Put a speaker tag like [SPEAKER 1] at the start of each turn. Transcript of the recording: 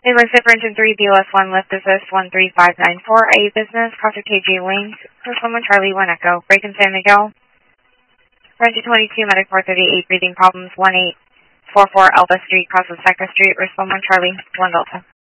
[SPEAKER 1] Recipient in 3 BLS1 lift assist 13594, A business, Costa KG Wings, Someone Charlie 1 Echo, break in San Miguel, Ranger 22, Medic 438, breathing problems 1844 Elba Street, Casa Seca Street, Respond 1 Charlie 1 Delta.